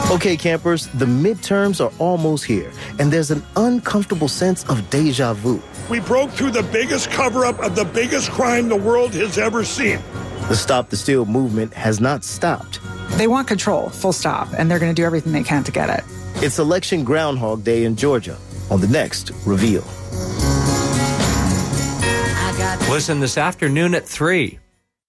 Okay, campers, the midterms are almost here, and there's an uncomfortable sense of deja vu. We broke through the biggest cover-up of the biggest crime the world has ever seen. The Stop the Steal movement has not stopped. They want control, full stop, and they're going to do everything they can to get it. It's Election Groundhog Day in Georgia on the next Reveal. Listen this afternoon at 3.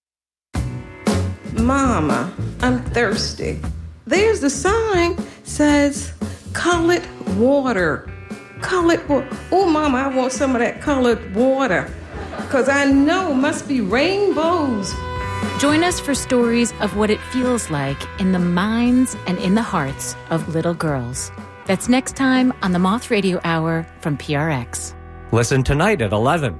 Mama, I'm thirsty. There's the sign says colored water. Colored water. Oh, Mama, I want some of that colored water. Because I know it must be rainbows. Join us for stories of what it feels like in the minds and in the hearts of little girls. That's next time on the Moth Radio Hour from PRX. Listen tonight at 11.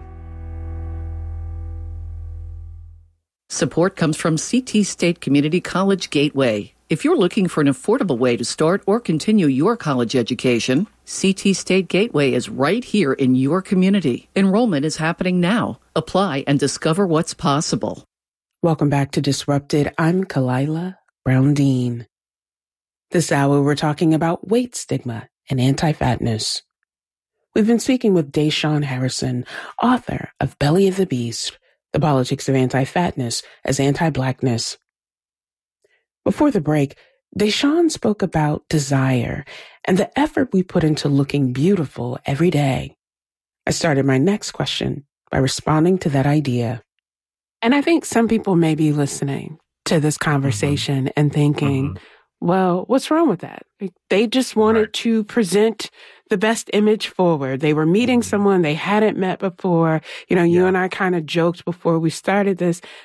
Support comes from CT State Community College Gateway. If you're looking for an affordable way to start or continue your college education, CT State Gateway is right here in your community. Enrollment is happening now. Apply and discover what's possible. Welcome back to Disrupted. I'm Kalila Brown-Dean. This hour, we're talking about weight stigma and anti-fatness. We've been speaking with Deshaun Harrison, author of Belly of the Beast, The Politics of Anti-Fatness as Anti-Blackness. Before the break, Deshaun spoke about desire and the effort we put into looking beautiful every day. I started my next question by responding to that idea. And I think some people may be listening to this conversation and thinking, well, what's wrong with that? They just wanted to present the best image forward. They were meeting someone they hadn't met before. You and I kind of joked before we started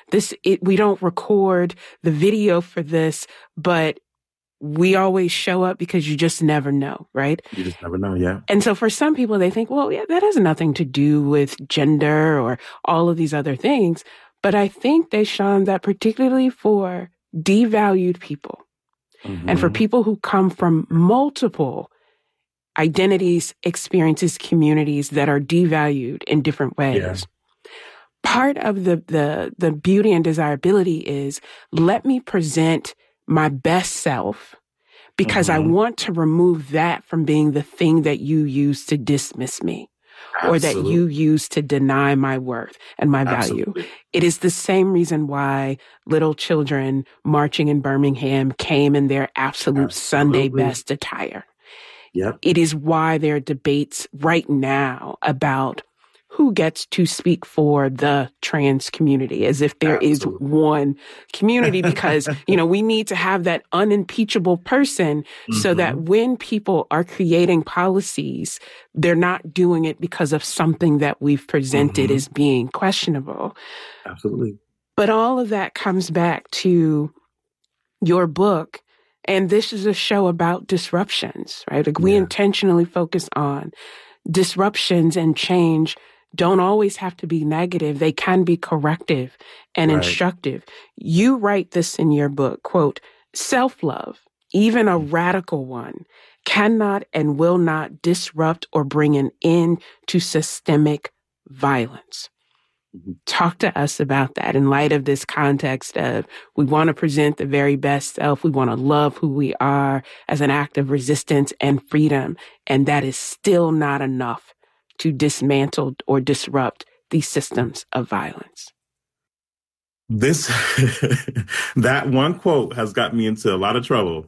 we don't record the video for this, but we always show up because you just never know, right? You just never know, yeah. And so for some people, they think, well, yeah, that has nothing to do with gender or all of these other things. But I think, Deshaun, that particularly for devalued people and for people who come from multiple identities, experiences, communities that are devalued in different ways. Part of the beauty and desirability is, let me present my best self because I want to remove that from being the thing that you use to dismiss me. Or that you use to deny my worth and my value. It is the same reason why little children marching in Birmingham came in their absolute Sunday best attire. It is why there are debates right now about who gets to speak for the trans community, as if there is one community, because, we need to have that unimpeachable person so that when people are creating policies, they're not doing it because of something that we've presented as being questionable. Absolutely. But all of that comes back to your book. And this is a show about disruptions, right? Like we intentionally focus on disruptions, and change don't always have to be negative. They can be corrective and instructive. You write this in your book, quote, self-love, even a radical one, cannot and will not disrupt or bring an end to systemic violence. Talk to us about that in light of this context of we want to present the very best self. We want to love who we are as an act of resistance and freedom. And that is still not enough to dismantle or disrupt these systems of violence. That one quote has got me into a lot of trouble.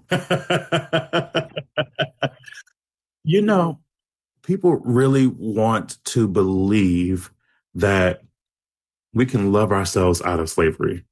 People really want to believe that we can love ourselves out of slavery.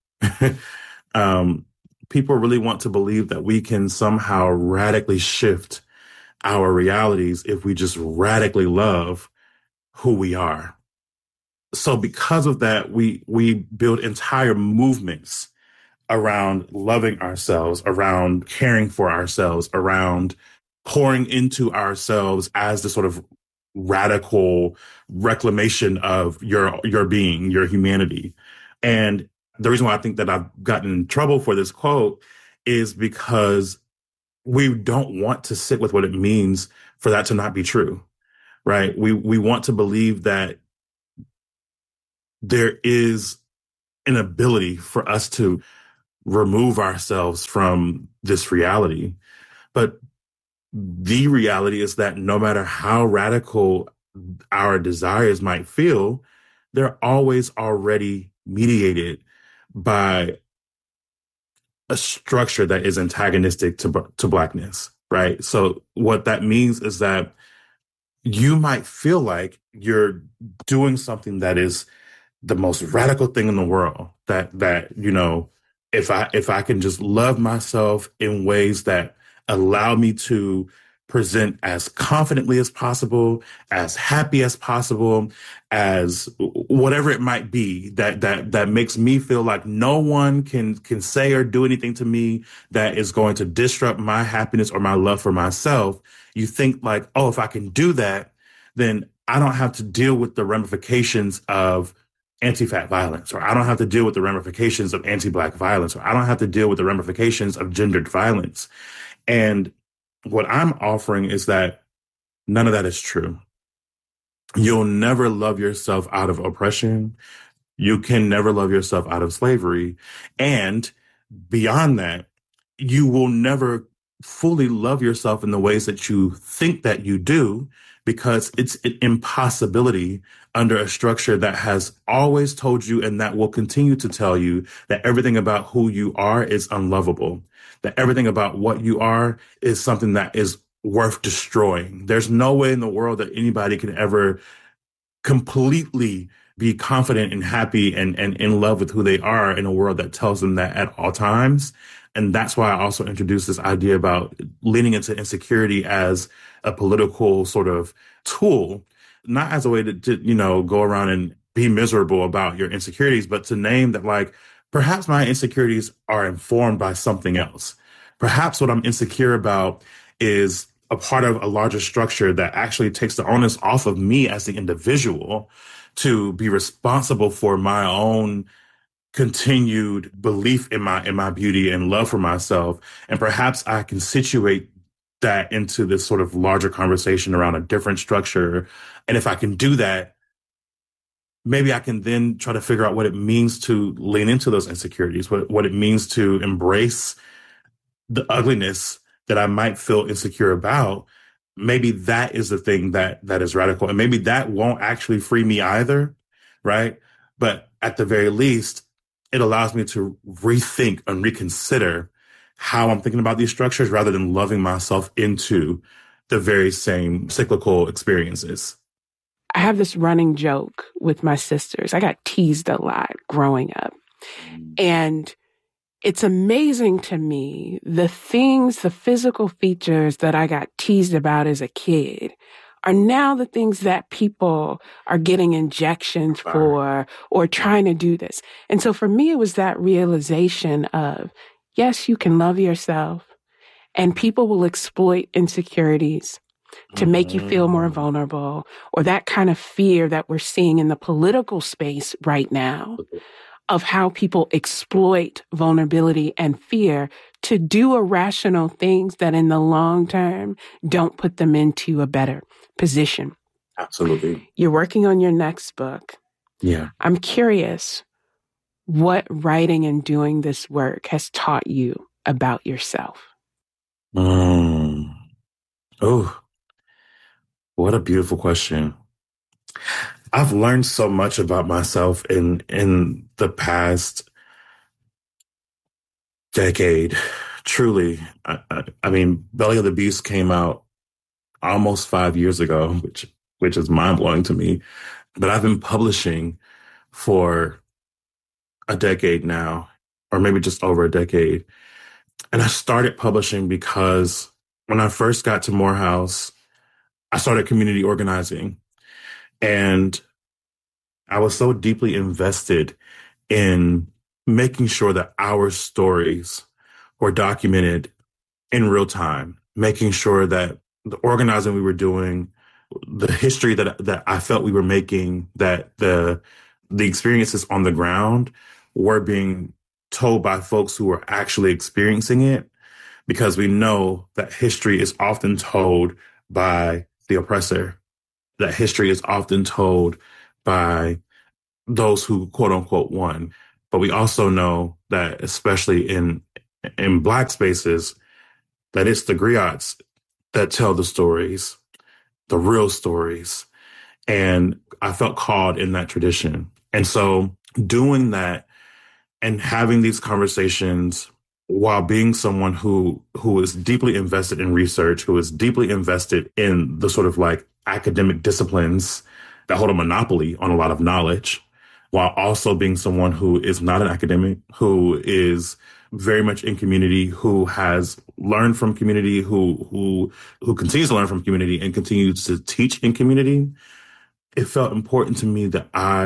People really want to believe that we can somehow radically shift our realities if we just radically love who we are. So because of that, we build entire movements around loving ourselves, around caring for ourselves, around pouring into ourselves as the sort of radical reclamation of your being, your humanity. And the reason why I think that I've gotten in trouble for this quote is because we don't want to sit with what it means for that to not be true, right? We want to believe that there is an ability for us to remove ourselves from this reality. But the reality is that no matter how radical our desires might feel, they're always already mediated by a structure that is antagonistic to Blackness, right? So what that means is that you might feel like you're doing something that is the most radical thing in the world, that you know, if I can just love myself in ways that allow me to present as confidently as possible, as happy as possible, as whatever it might be, that makes me feel like no one can say or do anything to me that is going to disrupt my happiness or my love for myself. You think like, oh, if I can do that, then I don't have to deal with the ramifications of anti-fat violence, or I don't have to deal with the ramifications of anti-Black violence, or I don't have to deal with the ramifications of gendered violence. And what I'm offering is that none of that is true. You'll never love yourself out of oppression. You can never love yourself out of slavery. And beyond that, you will never fully love yourself in the ways that you think that you do, because it's an impossibility under a structure that has always told you and that will continue to tell you that everything about who you are is unlovable, that everything about what you are is something that is worth destroying. There's no way in the world that anybody can ever completely be confident and happy and in love with who they are in a world that tells them that at all times. And that's why I also introduced this idea about leaning into insecurity as a political sort of tool, not as a way to you know, go around and be miserable about your insecurities, but to name that, like, perhaps my insecurities are informed by something else. Perhaps what I'm insecure about is a part of a larger structure that actually takes the onus off of me as the individual to be responsible for my own continued belief in my beauty and love for myself. And perhaps I can situate that into this sort of larger conversation around a different structure. And if I can do that, maybe I can then try to figure out what it means to lean into those insecurities, what it means to embrace the ugliness that I might feel insecure about. Maybe that is the thing that is radical. And maybe that won't actually free me either, right? But at the very least, it allows me to rethink and reconsider how I'm thinking about these structures rather than loving myself into the very same cyclical experiences. I have this running joke with my sisters. I got teased a lot growing up. And it's amazing to me, the physical features that I got teased about as a kid are now the things that people are getting injections for or trying to do this. And so for me, it was that realization of, yes, you can love yourself, and people will exploit insecurities to make you feel more vulnerable, or that kind of fear that we're seeing in the political space right now of how people exploit vulnerability and fear to do irrational things that in the long term don't put them into a better position. Absolutely. You're working on your next book. Yeah. I'm curious what writing and doing this work has taught you about yourself. Oh, what a beautiful question. I've learned so much about myself in the past decade. Truly. I mean, Belly of the Beast came out almost 5 years ago, which is mind-blowing to me. But I've been publishing for a decade now, or maybe just over a decade. And I started publishing because when I first got to Morehouse, I started community organizing. And I was so deeply invested in making sure that our stories were documented in real time, making sure that the organizing we were doing, the history that I felt we were making, that the experiences on the ground were being told by folks who were actually experiencing it, because we know that history is often told by the oppressor, that history is often told by those who quote unquote won. But we also know that, especially in Black spaces, that it's the griots that tell the stories, the real stories. And I felt called in that tradition. And so doing that and having these conversations while being someone who is deeply invested in research, who is deeply invested in the sort of like academic disciplines that hold a monopoly on a lot of knowledge, while also being someone who is not an academic, who is very much in community, who has learned from community, who continues to learn from community and continues to teach in community. It felt important to me that I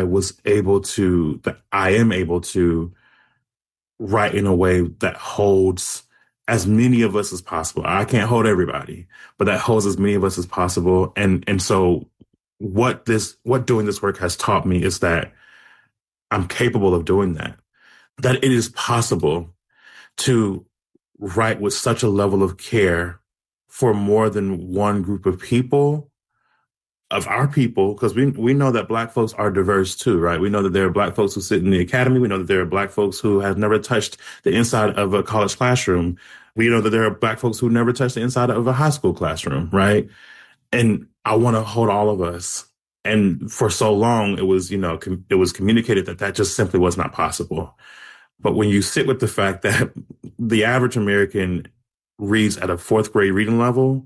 am able to write in a way that holds as many of us as possible. I can't hold everybody, but that holds as many of us as possible. And so what doing this work has taught me is that I'm capable of doing that it is possible to write with such a level of care for more than one group of people, of our people, because we know that Black folks are diverse too, right? We know that there are Black folks who sit in the academy. We know that there are Black folks who have never touched the inside of a college classroom. We know that there are Black folks who never touched the inside of a high school classroom, right? And I want to hold all of us. And for so long, it was communicated that just simply was not possible. But when you sit with the fact that the average American reads at a 4th grade reading level,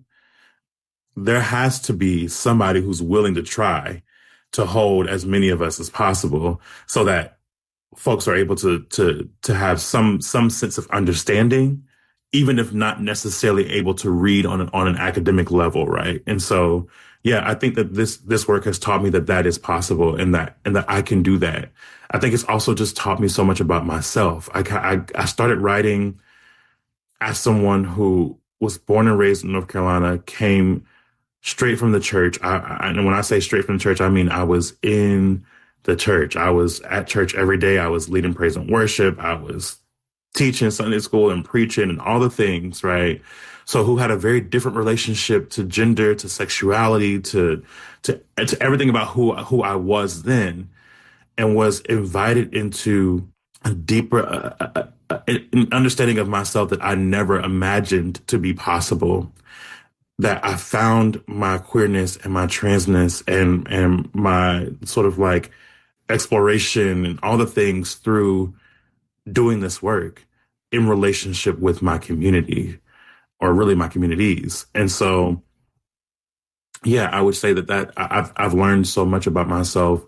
there has to be somebody who's willing to try to hold as many of us as possible so that folks are able to have some sense of understanding, even if not necessarily able to read on an academic level, right? And so, yeah, I think that this work has taught me that is possible and that I can do that. I think it's also just taught me so much about myself. I started writing as someone who was born and raised in North Carolina, came straight from the church. And when I say straight from the church, I mean I was in the church. I was at church every day. I was leading praise and worship. I was teaching Sunday school and preaching and all the things, right? So who had a very different relationship to gender, to sexuality, to everything about who I was then, and was invited into a deeper an understanding of myself that I never imagined to be possible. That I found my queerness and my transness and my sort of like exploration and all the things through doing this work in relationship with my community, or really my communities. And so, yeah, I would say that I've learned so much about myself,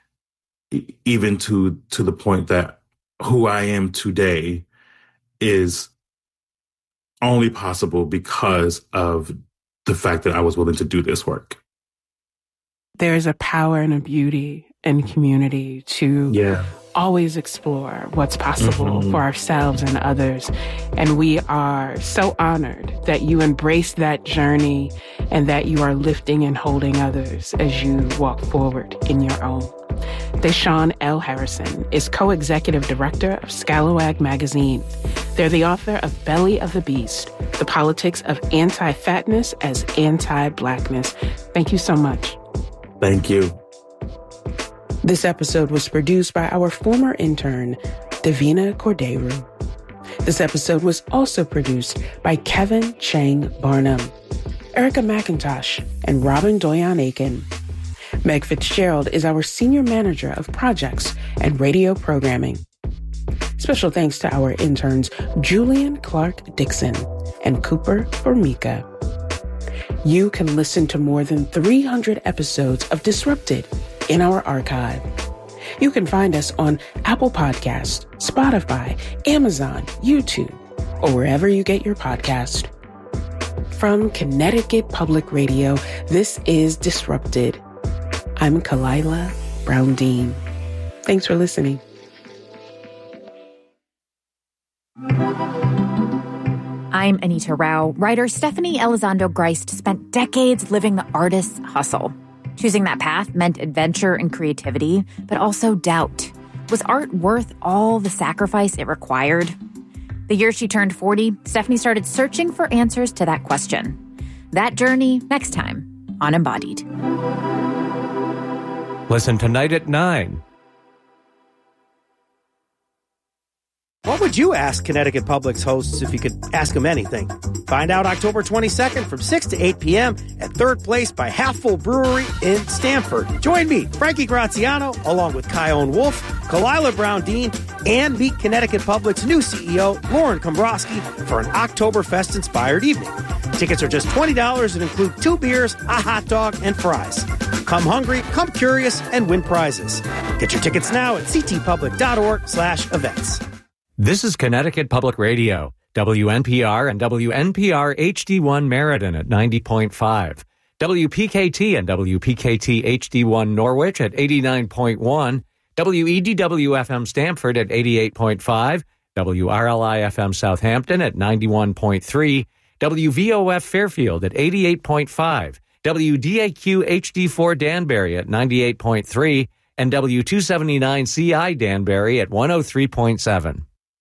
even to the point that who I am today is only possible because of the fact that I was willing to do this work. There's a power and a beauty in community to always explore what's possible for ourselves and others. And we are so honored that you embrace that journey and that you are lifting and holding others as you walk forward in your own. Deshawn L. Harrison is co-executive director of Scalawag Magazine. They're the author of Belly of the Beast, The Politics of Anti-Fatness as Anti-Blackness. Thank you so much. Thank you. This episode was produced by our former intern, Davina Cordeiro. This episode was also produced by Kevin Chang Barnum, Erica McIntosh, and Robin Doyon-Aiken. Meg Fitzgerald is our senior manager of projects and radio programming. Special thanks to our interns, Julian Clark Dixon and Cooper Formica. You can listen to more than 300 episodes of Disrupted in our archive. You can find us on Apple Podcasts, Spotify, Amazon, YouTube, or wherever you get your podcast. From Connecticut Public Radio, this is Disrupted. I'm Kalila Brown-Dean. Thanks for listening. I'm Anita Rao. Writer Stephanie Elizondo Grist spent decades living the artist's hustle. Choosing that path meant adventure and creativity, but also doubt. Was art worth all the sacrifice it required? The year she turned 40, Stephanie started searching for answers to that question. That journey next time on Embodied. Listen tonight at 9. What would you ask Connecticut Public's hosts if you could ask them anything? Find out October 22nd from 6 to 8 p.m. at Third Place by Half Full Brewery in Stamford. Join me, Frankie Graziano, along with Kyone Wolf, Kalila Brown-Dean, and meet Connecticut Public's new CEO, Lauren Kombrowski, for an Oktoberfest-inspired evening. Tickets are just $20 and include 2 beers, a hot dog, and fries. Come hungry, come curious, and win prizes. Get your tickets now at ctpublic.org/events. This is Connecticut Public Radio, WNPR and WNPR HD1 Meriden at 90.5, WPKT and WPKT HD1 Norwich at 89.1, WEDW-FM Stamford at 88.5, WRLI-FM Southampton at 91.3, WVOF Fairfield at 88.5, WDAQ HD4 Danbury at 98.3, and W279CI Danbury at 103.7.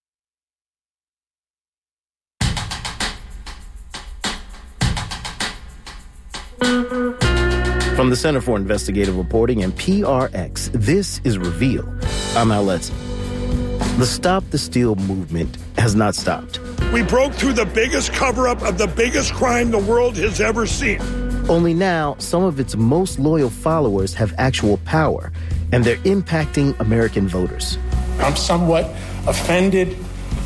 From the Center for Investigative Reporting and PRX, this is Reveal. I'm Al Letson. The Stop the Steal movement has not stopped. We broke through the biggest cover-up of the biggest crime the world has ever seen. Only now, some of its most loyal followers have actual power, and they're impacting American voters. I'm somewhat offended,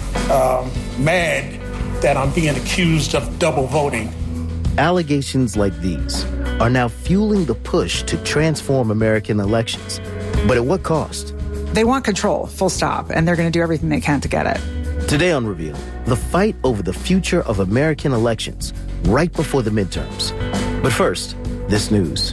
mad that I'm being accused of double voting. Allegations like these are now fueling the push to transform American elections. But at what cost? They want control, full stop, and they're going to do everything they can to get it. Today on Reveal, the fight over the future of American elections right before the midterms. But first, this news.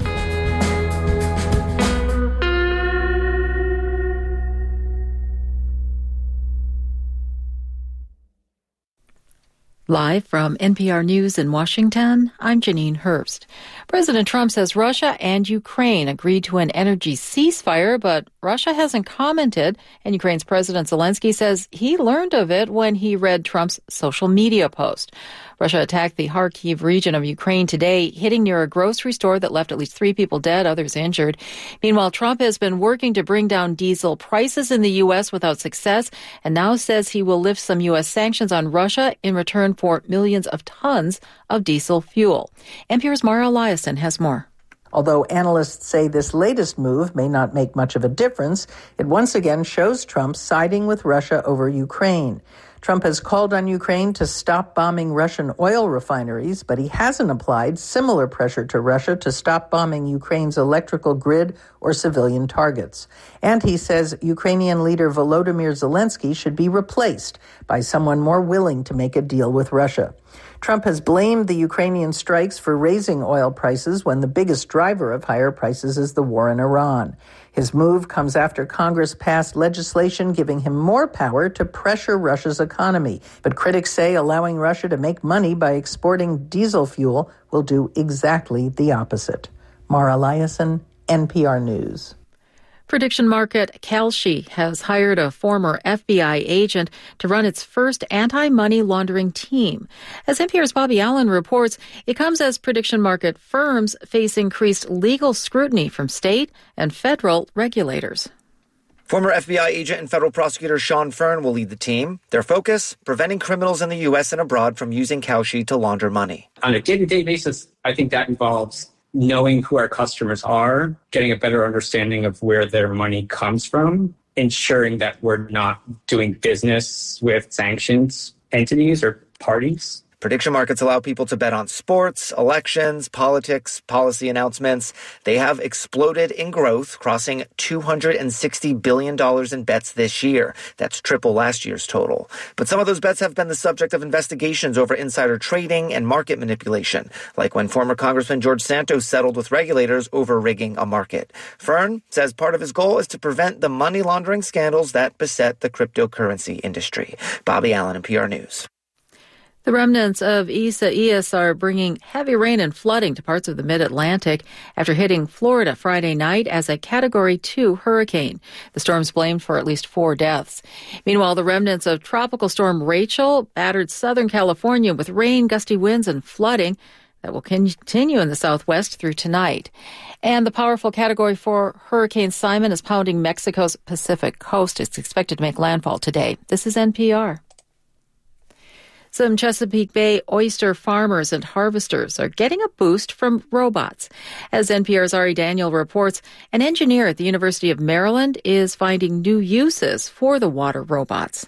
Live from NPR News in Washington, I'm Janine Herbst. President Trump says Russia and Ukraine agreed to an energy ceasefire, but Russia hasn't commented, and Ukraine's President Zelensky says he learned of it when he read Trump's social media post. Russia attacked the Kharkiv region of Ukraine today, hitting near a grocery store that left at least 3 people dead, others injured. Meanwhile, Trump has been working to bring down diesel prices in the U.S. without success, and now says he will lift some U.S. sanctions on Russia in return for millions of tons of diesel fuel. NPR's Mara Eliason has more. Although analysts say this latest move may not make much of a difference, it once again shows Trump siding with Russia over Ukraine. Trump has called on Ukraine to stop bombing Russian oil refineries, but he hasn't applied similar pressure to Russia to stop bombing Ukraine's electrical grid or civilian targets. And he says Ukrainian leader Volodymyr Zelensky should be replaced by someone more willing to make a deal with Russia. Trump has blamed the Ukrainian strikes for raising oil prices when the biggest driver of higher prices is the war in Iran. His move comes after Congress passed legislation giving him more power to pressure Russia's economy. But critics say allowing Russia to make money by exporting diesel fuel will do exactly the opposite. Mara Eliason, NPR News. Prediction market Kalshi has hired a former FBI agent to run its first anti-money laundering team. As NPR's Bobby Allen reports, it comes as prediction market firms face increased legal scrutiny from state and federal regulators. Former FBI agent and federal prosecutor Sean Fern will lead the team. Their focus, preventing criminals in the U.S. and abroad from using Kalshi to launder money. On a day-to-day basis, I think that involves knowing who our customers are, getting a better understanding of where their money comes from, ensuring that we're not doing business with sanctions entities or parties. Prediction markets allow people to bet on sports, elections, politics, policy announcements. They have exploded in growth, crossing $260 billion in bets this year. That's triple last year's total. But some of those bets have been the subject of investigations over insider trading and market manipulation, like when former Congressman George Santos settled with regulators over rigging a market. Fern says part of his goal is to prevent the money laundering scandals that beset the cryptocurrency industry. Bobby Allen, NPR News. The remnants of Isaias are bringing heavy rain and flooding to parts of the mid-Atlantic after hitting Florida Friday night as a Category 2 hurricane. The storm's blamed for at least 4 deaths. Meanwhile, the remnants of Tropical Storm Rachel battered Southern California with rain, gusty winds, and flooding. that will continue in the southwest through tonight. And the powerful Category 4 Hurricane Simon is pounding Mexico's Pacific coast. It's expected to make landfall today. This is NPR. Some Chesapeake Bay oyster farmers and harvesters are getting a boost from robots. As NPR's Ari Daniel reports, an engineer at the University of Maryland is finding new uses for the water robots.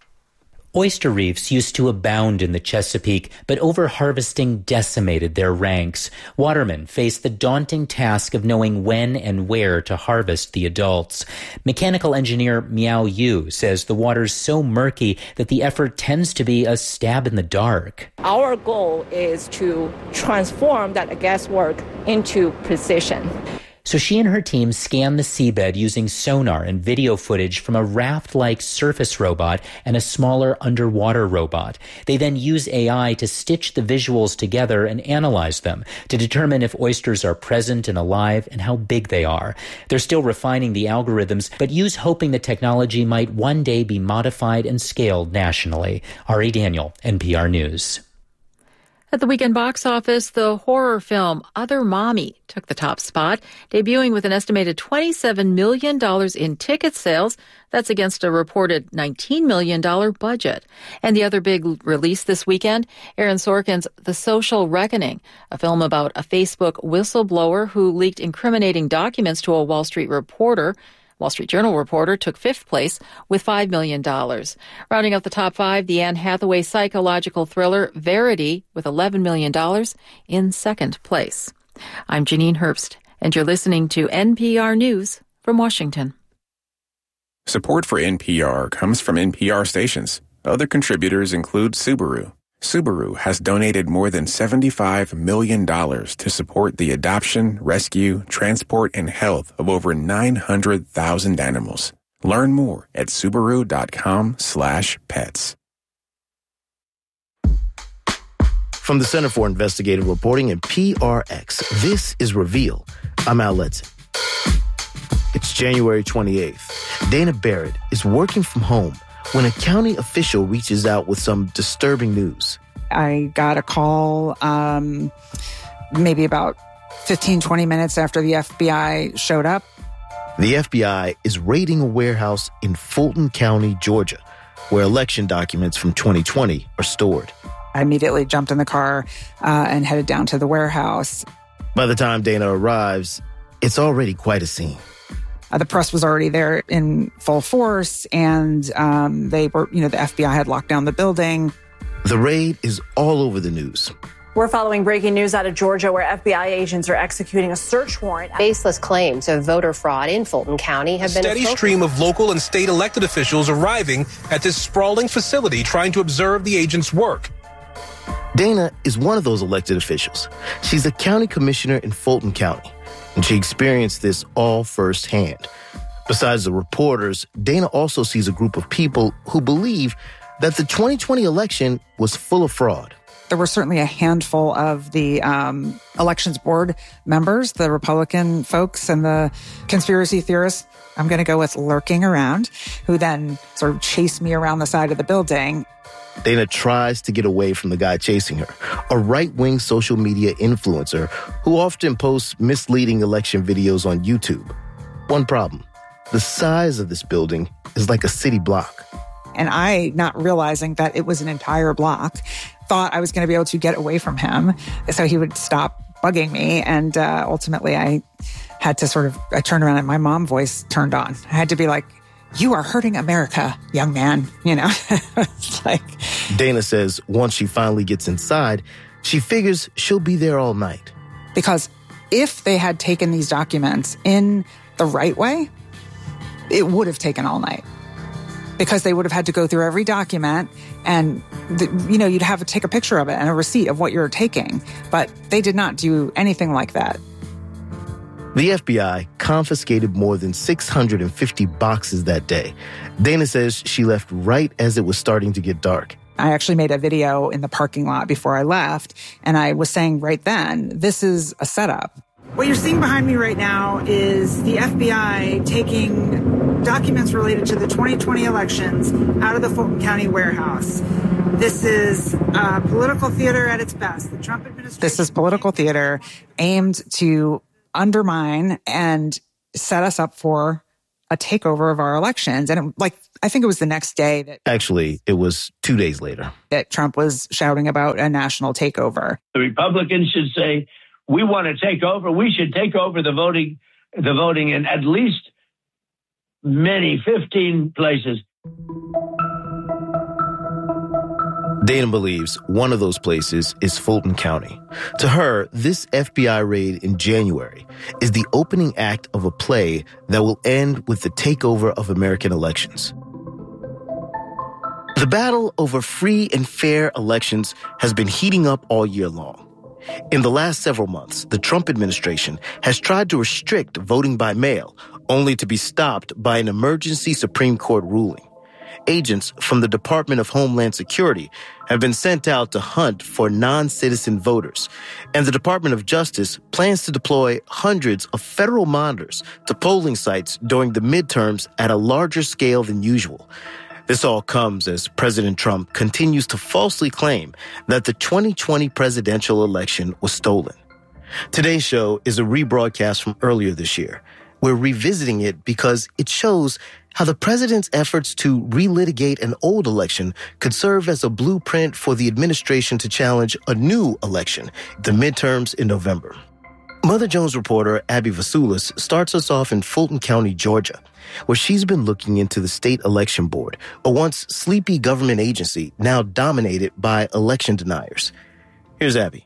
Oyster reefs used to abound in the Chesapeake, but overharvesting decimated their ranks. Watermen faced the daunting task of knowing when and where to harvest the adults. Mechanical engineer Miao Yu says the water's so murky that the effort tends to be a stab in the dark. Our goal is to transform that guesswork into precision. So she and her team scan the seabed using sonar and video footage from a raft-like surface robot and a smaller underwater robot. They then use AI to stitch the visuals together and analyze them to determine if oysters are present and alive and how big they are. They're still refining the algorithms, but Yu's hoping the technology might one day be modified and scaled nationally. Ari Daniel, NPR News. At the weekend box office, the horror film Other Mommy took the top spot, debuting with an estimated $27 million in ticket sales. That's against a reported $19 million budget. And the other big release this weekend, Aaron Sorkin's The Social Reckoning, a film about a Facebook whistleblower who leaked incriminating documents to a Wall Street Journal reporter, took fifth place with $5 million. Rounding out the top five, the Anne Hathaway psychological thriller Verity with $11 million in second place. I'm Janine Herbst, and you're listening to NPR News from Washington. Support for NPR comes from NPR stations. Other contributors include Subaru. Subaru has donated more than $75 million to support the adoption, rescue, transport, and health of over 900,000 animals. Learn more at Subaru.com/pets. From the Center for Investigative Reporting and PRX, this is Reveal. I'm Al Letson. It's January 28th. Dana Barrett is working from home when a county official reaches out with some disturbing news. I got a call maybe about 15, 20 minutes after the FBI showed up. The FBI is raiding a warehouse in Fulton County, Georgia, where election documents from 2020 are stored. I immediately jumped in the car and headed down to the warehouse. By the time Dana arrives, it's already quite a scene. The press was already there in full force, and the FBI had locked down the building. The raid is all over the news. We're following breaking news out of Georgia, where FBI agents are executing a search warrant. Baseless claims of voter fraud in Fulton County have been a steady stream of local and state elected officials arriving at this sprawling facility trying to observe the agents' work. Dana is one of those elected officials. She's a county commissioner in Fulton County, and she experienced this all firsthand. Besides the reporters, Dana also sees a group of people who believe that the 2020 election was full of fraud. There were certainly a handful of the elections board members, the Republican folks and the conspiracy theorists, I'm going to go with lurking around, who then sort of chased me around the side of the building. Dana tries to get away from the guy chasing her, a right-wing social media influencer who often posts misleading election videos on YouTube. One problem, the size of this building is like a city block. And I, not realizing that it was an entire block, thought I was going to be able to get away from him so he would stop bugging me. And ultimately, I had to I turned around and my mom voice turned on. I had to be like, "You are hurting America, young man." It's like... Dana says once she finally gets inside, she figures she'll be there all night. Because if they had taken these documents in the right way, it would have taken all night. Because they would have had to go through every document and, you'd have to take a picture of it and a receipt of what you're taking. But they did not do anything like that. The FBI confiscated more than 650 boxes that day. Dana says she left right as it was starting to get dark. I actually made a video in the parking lot before I left, and I was saying right then, this is a setup. What you're seeing behind me right now is the FBI taking documents related to the 2020 elections out of the Fulton County warehouse. This is political theater at its best. The Trump administration. This is political theater aimed to undermine and set us up for a takeover of our elections. And I think it was the next day that... Actually, it was 2 days later. ...that Trump was shouting about a national takeover. The Republicans should say, we want to take over. We should take over the voting in at least 15 places. Dana believes one of those places is Fulton County. To her, this FBI raid in January is the opening act of a play that will end with the takeover of American elections. The battle over free and fair elections has been heating up all year long. In the last several months, the Trump administration has tried to restrict voting by mail, only to be stopped by an emergency Supreme Court ruling. Agents from the Department of Homeland Security have been sent out to hunt for non-citizen voters, and the Department of Justice plans to deploy hundreds of federal monitors to polling sites during the midterms at a larger scale than usual. This all comes as President Trump continues to falsely claim that the 2020 presidential election was stolen. Today's show is a rebroadcast from earlier this year. We're revisiting it because it shows how the president's efforts to relitigate an old election could serve as a blueprint for the administration to challenge a new election, the midterms in November. Mother Jones reporter Abby Vasulis starts us off in Fulton County, Georgia, where she's been looking into the state election board, a once sleepy government agency now dominated by election deniers. Here's Abby.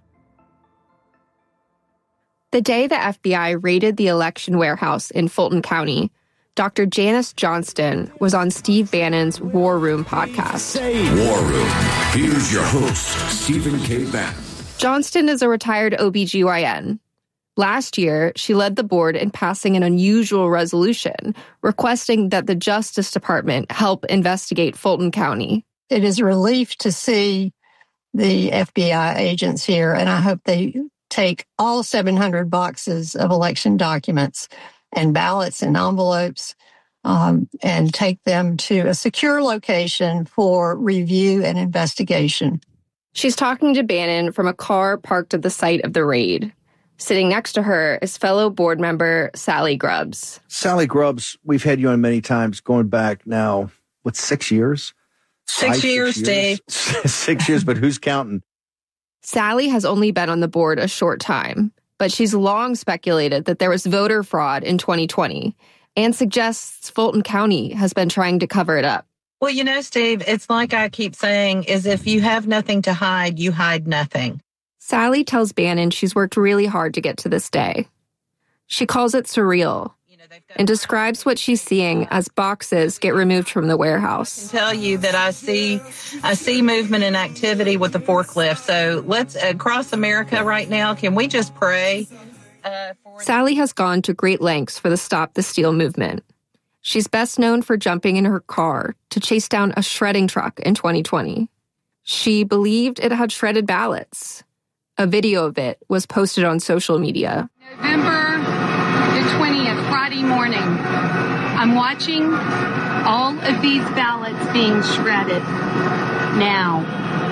The day the FBI raided the election warehouse in Fulton County, Dr. Janice Johnston was on Steve Bannon's War Room podcast. War Room. Here's your host, Stephen K. Bannon. Johnston is a retired OBGYN. Last year, she led the board in passing an unusual resolution requesting that the Justice Department help investigate Fulton County. It is a relief to see the FBI agents here, and I hope they take all 700 boxes of election documents and ballots and envelopes and take them to a secure location for review and investigation. She's talking to Bannon from a car parked at the site of the raid. Sitting next to her is fellow board member Sally Grubbs. Sally Grubbs, we've had you on many times, going back now, 6 years? 6 years, Dave. 6 years, but who's counting? Sally has only been on the board a short time, but she's long speculated that there was voter fraud in 2020 and suggests Fulton County has been trying to cover it up. Well, Steve, it's like I keep saying, is if you have nothing to hide, you hide nothing. Sally tells Bannon she's worked really hard to get to this day. She calls it surreal and describes what she's seeing as boxes get removed from the warehouse. I can tell you that I see movement and activity with the forklift. So let's, across America right now, can we just pray? Sally has gone to great lengths for the Stop the Steal movement. She's best known for jumping in her car to chase down a shredding truck in 2020. She believed it had shredded ballots. A video of it was posted on social media. November the 20th, Friday morning. I'm watching all of these ballots being shredded now.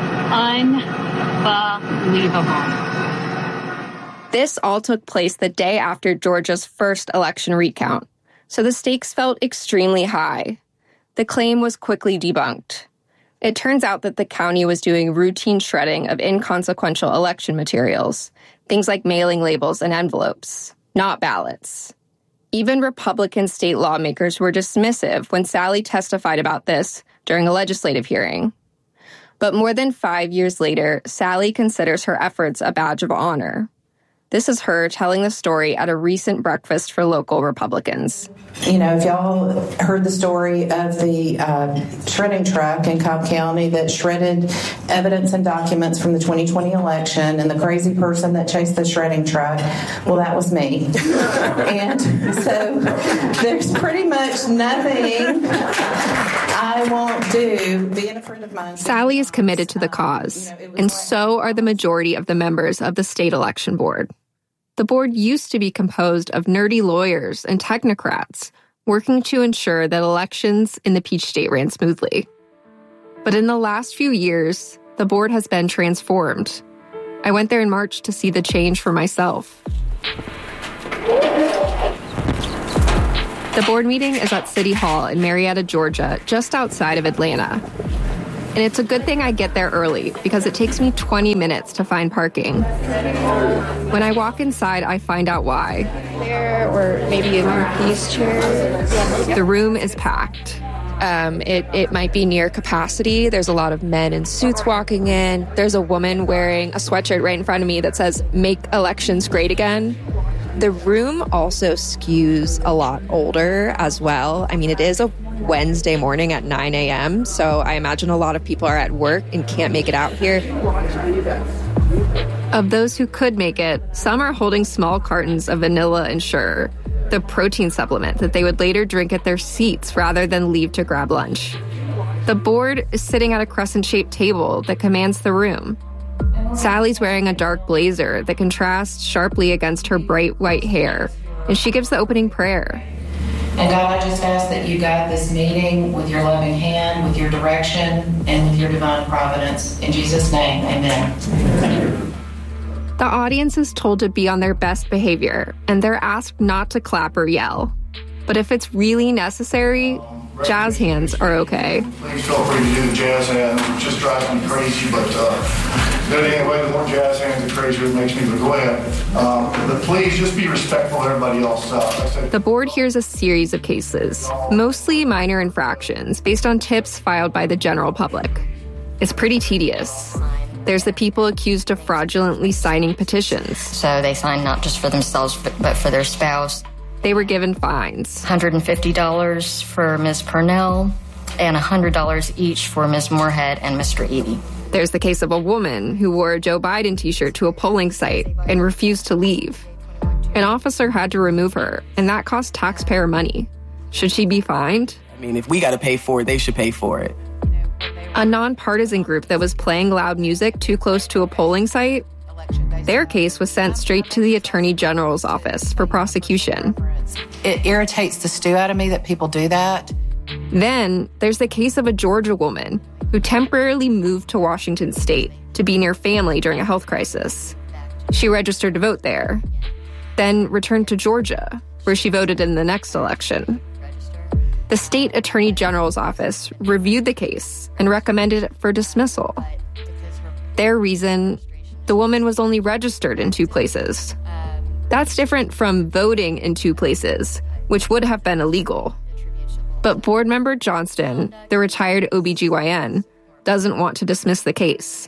Unbelievable. This all took place the day after Georgia's first election recount, so the stakes felt extremely high. The claim was quickly debunked. It turns out that the county was doing routine shredding of inconsequential election materials, things like mailing labels and envelopes, not ballots. Even Republican state lawmakers were dismissive when Sally testified about this during a legislative hearing. But more than 5 years later, Sally considers her efforts a badge of honor. This is her telling the story at a recent breakfast for local Republicans. If y'all heard the story of the shredding truck in Cobb County that shredded evidence and documents from the 2020 election, and the crazy person that chased the shredding truck, well, that was me. And so there's pretty much nothing I won't do. Being a friend of mine. Sally is committed to the cause, and so are the majority of the members of the state election board. The board used to be composed of nerdy lawyers and technocrats working to ensure that elections in the Peach State ran smoothly. But in the last few years, the board has been transformed. I went there in March to see the change for myself. The board meeting is at City Hall in Marietta, Georgia, just outside of Atlanta. And it's a good thing I get there early because it takes me 20 minutes to find parking. When I walk inside, I find out why. There, or maybe in these chairs. The room is packed. It might be near capacity. There's a lot of men in suits walking in. There's a woman wearing a sweatshirt right in front of me that says, "Make elections great again." The room also skews a lot older as well. I mean, it is a Wednesday morning at 9 a.m., so I imagine a lot of people are at work and can't make it out here. Of those who could make it, some are holding small cartons of Vanilla Ensure, the protein supplement that they would later drink at their seats rather than leave to grab lunch. The board is sitting at a crescent-shaped table that commands the room. Sally's wearing a dark blazer that contrasts sharply against her bright white hair, and she gives the opening prayer. And God, I just ask that you guide this meeting with your loving hand, with your direction, and with your divine providence. In Jesus' name, amen. The audience is told to be on their best behavior, and they're asked not to clap or yell. But if it's really necessary, jazz hands are okay. Please feel free to do the jazz hands. It just drives me crazy, but anyway, the more jazz hands, the crazier it makes me, but go ahead. But please just be respectful of everybody else. The board hears a series of cases, mostly minor infractions, based on tips filed by the general public. It's pretty tedious. There's the people accused of fraudulently signing petitions. So they signed not just for themselves, but for their spouse. They were given fines. $150 for Ms. Purnell and $100 each for Ms. Moorhead and Mr. Edie. There's the case of a woman who wore a Joe Biden t-shirt to a polling site and refused to leave. An officer had to remove her, and that cost taxpayer money. Should she be fined? I mean, if we got to pay for it, they should pay for it. A nonpartisan group that was playing loud music too close to a polling site, their case was sent straight to the Attorney General's office for prosecution. It irritates the stew out of me that people do that. Then there's the case of a Georgia woman who temporarily moved to Washington State to be near family during a health crisis. She registered to vote there, then returned to Georgia, where she voted in the next election. The state attorney general's office reviewed the case and recommended it for dismissal. Their reason, the woman was only registered in 2 places. That's different from voting in 2 places, which would have been illegal. But board member Johnston, the retired OBGYN, doesn't want to dismiss the case.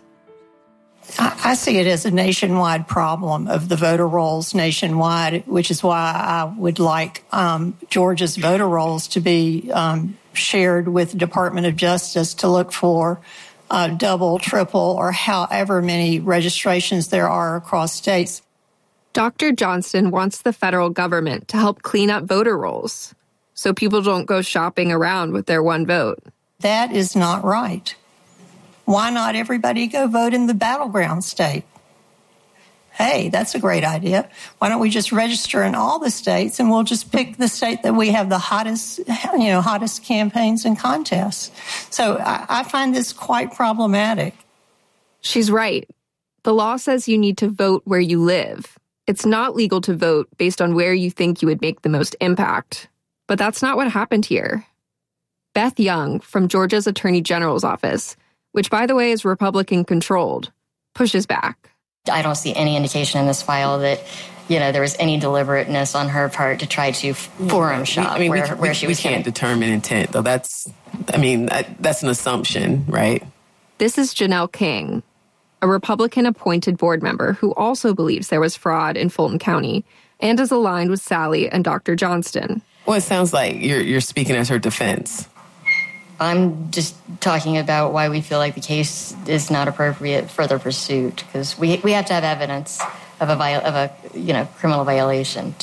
I see it as a nationwide problem of the voter rolls nationwide, which is why I would like Georgia's voter rolls to be shared with the Department of Justice to look for double, triple, or however many registrations there are across states. Dr. Johnston wants the federal government to help clean up voter rolls so people don't go shopping around with their one vote. That is not right. Why not everybody go vote in the battleground state? Hey, that's a great idea. Why don't we just register in all the states and we'll just pick the state that we have the hottest campaigns and contests. So I find this quite problematic. She's right. The law says you need to vote where you live. It's not legal to vote based on where you think you would make the most impact. But that's not what happened here. Beth Young from Georgia's Attorney General's office, which, by the way, is Republican-controlled, pushes back. I don't see any indication in this file that, there was any deliberateness on her part to try to forum shop where she was. We can't determine intent, though. That's an assumption, right? This is Janelle King, a Republican-appointed board member who also believes there was fraud in Fulton County and is aligned with Sally and Dr. Johnston. Well, it sounds like you're speaking as her defense. I'm just talking about why we feel like the case is not appropriate further pursuit, because we have to have evidence of a criminal violation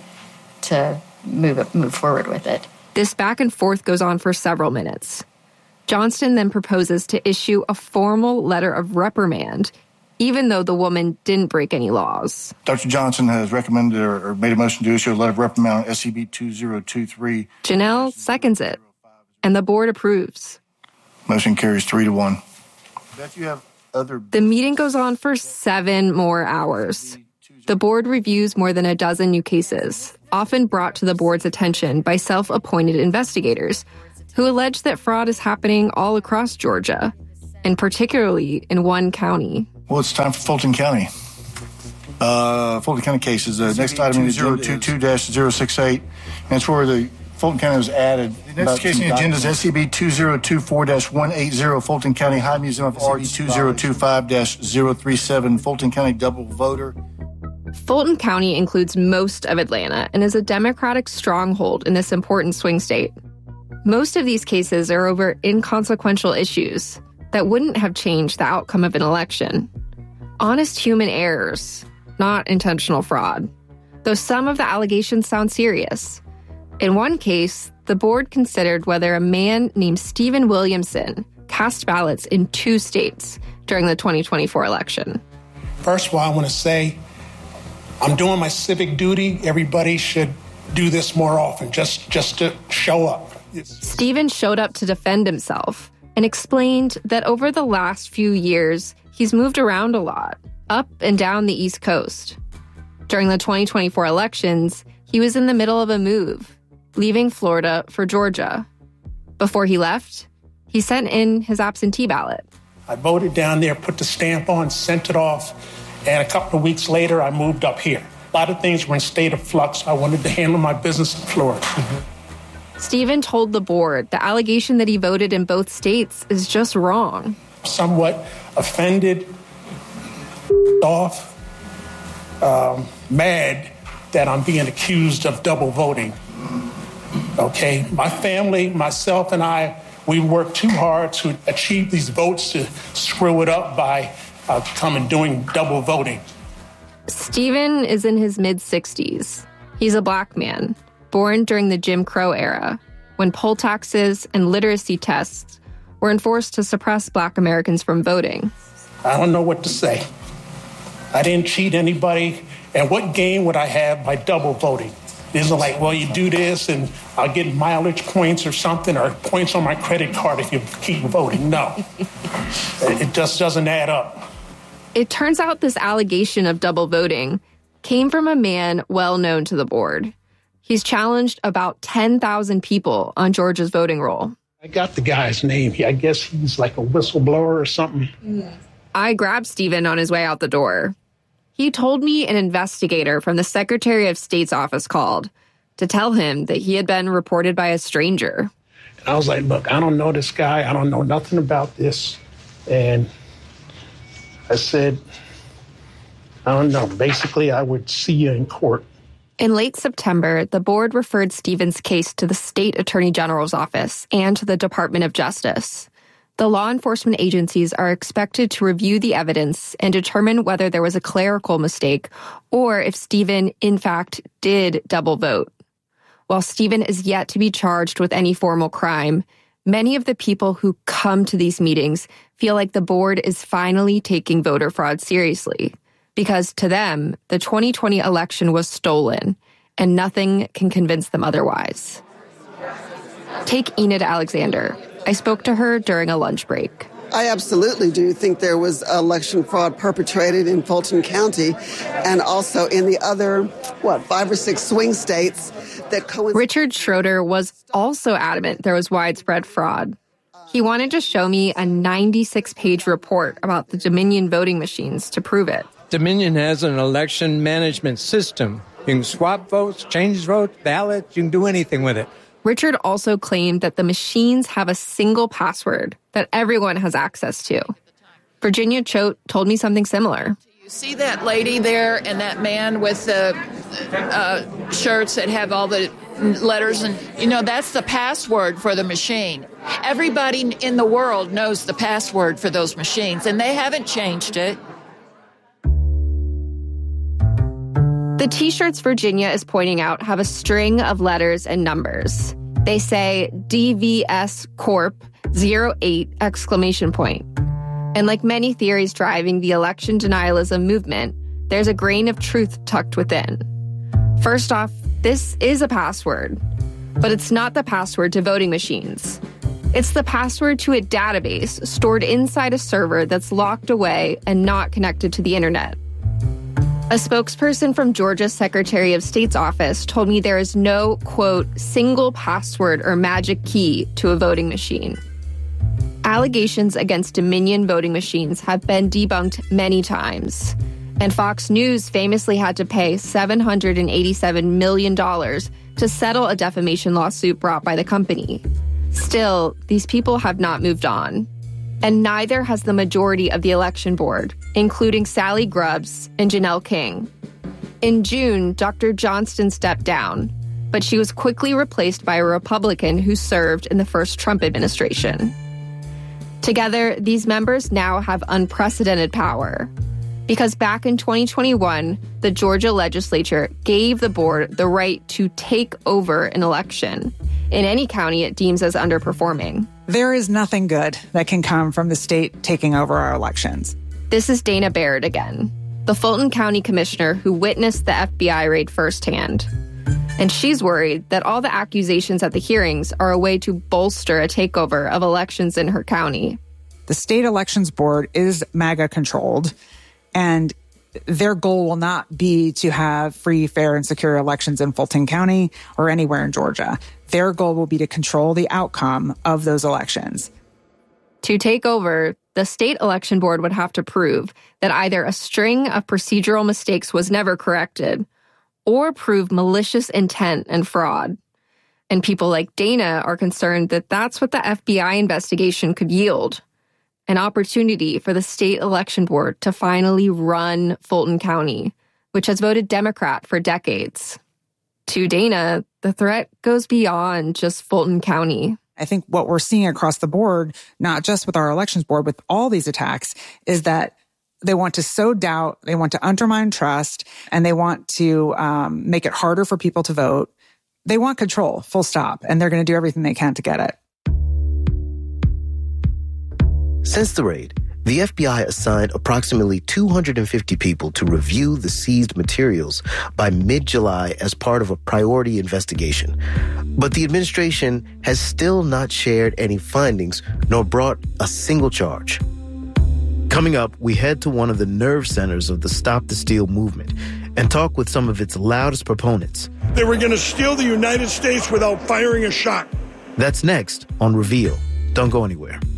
to move forward with it. This back and forth goes on for several minutes. Johnston then proposes to issue a formal letter of reprimand, even though the woman didn't break any laws. Dr. Johnson has recommended or made a motion to issue a letter of reprimand on SCB 2023. Janelle seconds it, and the board approves. Motion carries 3-1. Beth, you have other... The meeting goes on for 7 more hours. The board reviews more than a dozen new cases, often brought to the board's attention by self-appointed investigators who allege that fraud is happening all across Georgia, and particularly in one county. Well, it's time for Fulton County. Fulton County cases. Next item is 022-068. That's where the Fulton County was added. The next case on the agenda is SCB 2024-180, Fulton County High Museum of Art 2025-037, Fulton County double voter. Fulton County includes most of Atlanta and is a Democratic stronghold in this important swing state. Most of these cases are over inconsequential issues that wouldn't have changed the outcome of an election. Honest human errors, not intentional fraud. Though some of the allegations sound serious. In one case, the board considered whether a man named Stephen Williamson cast ballots in 2 states during the 2024 election. First of all, I want to say I'm doing my civic duty. Everybody should do this more often, just to show up. Stephen showed up to defend himself and explained that over the last few years, he's moved around a lot, up and down the East Coast. During the 2024 elections, he was in the middle of a move, leaving Florida for Georgia. Before he left, he sent in his absentee ballot. I voted down there, put the stamp on, sent it off, and a couple of weeks later, I moved up here. A lot of things were in state of flux. I wanted to handle my business in Florida. Stephen told the board the allegation that he voted in both states is just wrong. Somewhat offended, off, mad that I'm being accused of double voting. Okay, my family, myself and I, we worked too hard to achieve these votes to screw it up by coming doing double voting. Stephen is in his mid-60s. He's a black man, born during the Jim Crow era, when poll taxes and literacy tests were enforced to suppress black Americans from voting. I don't know what to say. I didn't cheat anybody, and what gain would I have by double voting? Isn't like, well, you do this and I'll get mileage points or something, or points on my credit card if you keep voting. No, it just doesn't add up. It turns out this allegation of double voting came from a man well known to the board. He's challenged about 10,000 people on Georgia's voting roll. I got the guy's name. I guess he's like a whistleblower or something. I grabbed Stephen on his way out the door. He told me an investigator from the Secretary of State's office called to tell him that he had been reported by a stranger. And I was like, look, I don't know this guy. I don't know nothing about this. And I said, I don't know. Basically, I would see you in court. In late September, the board referred Stephen's case to the state attorney general's office and to the Department of Justice. The law enforcement agencies are expected to review the evidence and determine whether there was a clerical mistake or if Stephen, in fact, did double vote. While Stephen is yet to be charged with any formal crime, many of the people who come to these meetings feel like the board is finally taking voter fraud seriously. Because to them, the 2020 election was stolen, and nothing can convince them otherwise. Take Enid Alexander. I spoke to her during a lunch break. I absolutely do think there was election fraud perpetrated in Fulton County and also in the other, 5 or 6 swing states that coincided. Richard Schroeder was also adamant there was widespread fraud. He wanted to show me a 96-page report about the Dominion voting machines to prove it. Dominion has an election management system. You can swap votes, change votes, ballots, you can do anything with it. Richard also claimed that the machines have a single password that everyone has access to. Virginia Choate told me something similar. You see that lady there and that man with the shirts that have all the letters, and that's the password for the machine. Everybody in the world knows the password for those machines, and they haven't changed it. The T-shirts Virginia is pointing out have a string of letters and numbers. They say DVS Corp 08 exclamation point. And like many theories driving the election denialism movement, there's a grain of truth tucked within. First off, this is a password, but it's not the password to voting machines. It's the password to a database stored inside a server that's locked away and not connected to the internet. A spokesperson from Georgia's Secretary of State's office told me there is no, quote, single password or magic key to a voting machine. Allegations against Dominion voting machines have been debunked many times, and Fox News famously had to pay $787 million to settle a defamation lawsuit brought by the company. Still, these people have not moved on. And neither has the majority of the election board, including Sally Grubbs and Janelle King. In June, Dr. Johnston stepped down, but she was quickly replaced by a Republican who served in the first Trump administration. Together, these members now have unprecedented power, because back in 2021, the Georgia legislature gave the board the right to take over an election in any county it deems as underperforming. There is nothing good that can come from the state taking over our elections. This is Dana Baird again, the Fulton County commissioner who witnessed the FBI raid firsthand. And she's worried that all the accusations at the hearings are a way to bolster a takeover of elections in her county. The state elections board is MAGA controlled, and their goal will not be to have free, fair, and secure elections in Fulton County or anywhere in Georgia. Their goal will be to control the outcome of those elections. To take over, the state election board would have to prove that either a string of procedural mistakes was never corrected or prove malicious intent and fraud. And people like Dana are concerned that that's what the FBI investigation could yield. An opportunity for the state election board to finally run Fulton County, which has voted Democrat for decades. To Dana, the threat goes beyond just Fulton County. I think what we're seeing across the board, not just with our elections board, with all these attacks, is that they want to sow doubt, they want to undermine trust, and they want to make it harder for people to vote. They want control, full stop, and they're going to do everything they can to get it. Since the raid, the FBI assigned approximately 250 people to review the seized materials by mid-July as part of a priority investigation. But the administration has still not shared any findings nor brought a single charge. Coming up, we head to one of the nerve centers of the Stop the Steal movement and talk with some of its loudest proponents. They were going to steal the United States without firing a shot. That's next on Reveal. Don't go anywhere.